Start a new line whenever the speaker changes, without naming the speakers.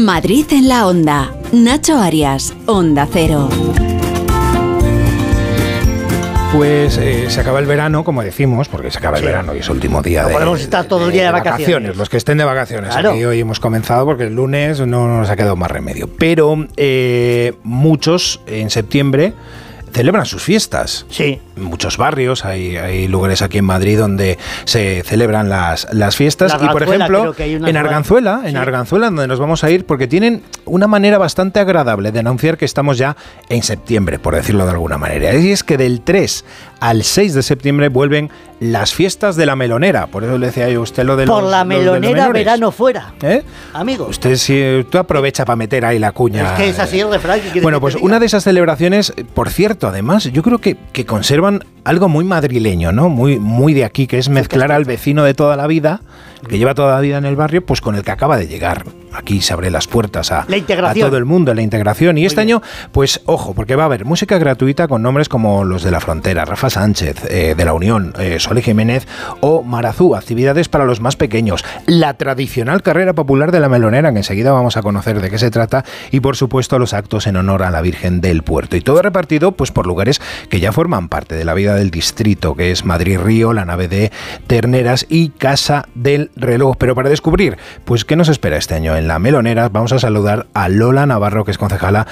Madrid en la Onda. Nacho Arias, Onda Cero.
Pues se acaba el verano, como decimos, porque se acaba el verano y es el último día
no podemos estar todo el día de vacaciones.
Los que estén de vacaciones.
Claro.
Aquí hoy hemos comenzado porque el lunes no nos ha quedado más remedio. Pero muchos en septiembre celebran sus fiestas.
Sí.
En muchos barrios, hay lugares aquí en Madrid donde se celebran las fiestas. Y por ejemplo, en Arganzuela, donde nos vamos a ir, porque tienen una manera bastante agradable de anunciar que estamos ya en septiembre, por decirlo de alguna manera. Y es que del 3 al 6 de septiembre vuelven las fiestas de la melonera. Por eso le decía yo a usted lo de
Por la melonera, verano fuera. Amigo.
Tú aprovecha para meter ahí la cuña.
Es que es así el refrán.
Bueno, pues una de esas celebraciones, por cierto, además, yo creo que conservan algo muy madrileño, ¿no? Muy de aquí, que es mezclar al vecino de toda la vida, que lleva toda la vida en el barrio, pues con el que acaba de llegar. Aquí se abren las puertas a todo el mundo, la integración. Y este año, pues ojo, porque va a haber música gratuita con nombres como los de La Frontera, Rafa Sánchez, de La Unión, Sole Jiménez o Marazú, actividades para los más pequeños, la tradicional carrera popular de la melonera, que enseguida vamos a conocer de qué se trata, y por supuesto los actos en honor a la Virgen del Puerto. Y todo repartido pues por lugares que ya forman parte de la vida del distrito, que es Madrid Río, la nave de Terneras y Casa del Reloj. Pero para descubrir, pues qué nos espera este año en la melonera, vamos a saludar a Lola Navarro, que es concejala